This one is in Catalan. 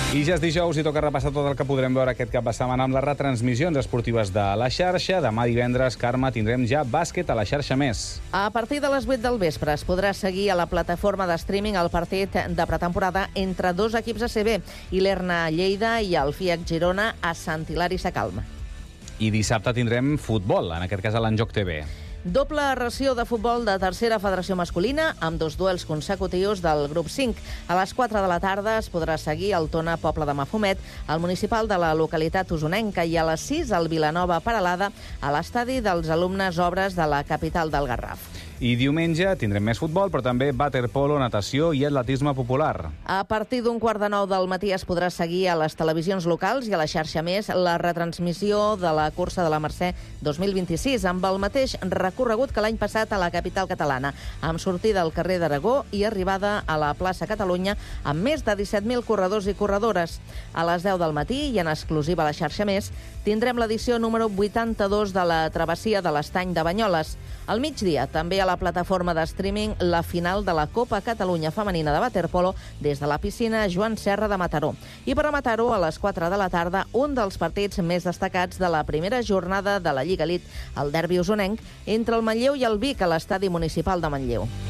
I ja és dijous i toca repassar tot el que podrem veure aquest cap de setmana amb les retransmissions esportives de la xarxa. Demà divendres, Carme, tindrem ja bàsquet a la xarxa més. A partir de les 8 del vespre es podrà seguir a la plataforma de streaming el partit de pretemporada entre dos equips ACB, Ilerna Lleida i el FIAC Girona a Sant Hilari Sacalm. I dissabte tindrem futbol, en aquest cas a l'Enjoc TV. Doble ració de futbol de tercera federació masculina amb 2 duels consecutius del grup 5. A les 4 de la tarda es podrà seguir el Tona Pobla de Mafumet, el municipal de la localitat usonenca, i a les 6 el Vilanova Peralada a l'estadi dels alumnes obres de la capital del Garraf. I diumenge tindrem més futbol, però també waterpolo, natació i atletisme popular. A partir d'un 8:45 del matí es podrà seguir a les televisions locals i a la xarxa més la retransmissió de la cursa de la Mercè 2026 amb el mateix recorregut que l'any passat a la capital catalana, amb sortida al carrer d'Aragó i arribada a la plaça Catalunya amb més de 17.000 corredors i corredores. A les 10 del matí i en exclusiva a la xarxa més tindrem l'edició número 82 de la travessia de l'Estany de Banyoles. Al migdia, també a la plataforma de streaming, la final de la Copa Catalunya Femenina de Waterpolo des de la piscina Joan Serra de Mataró. I per a Mataró, a les 4 de la tarda, un dels partits més destacats de la primera jornada de la Lliga Elite, el derbi usonenc, entre el Manlleu i el Vic a l'estadi municipal de Manlleu.